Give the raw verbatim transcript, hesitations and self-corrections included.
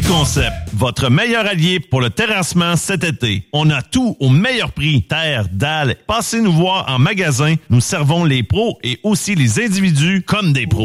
Build Concept, votre meilleur allié pour le terrassement cet été. On a tout au meilleur prix. Terre, dalles. Passez nous voir en magasin. Nous servons les pros et aussi les individus comme des pros.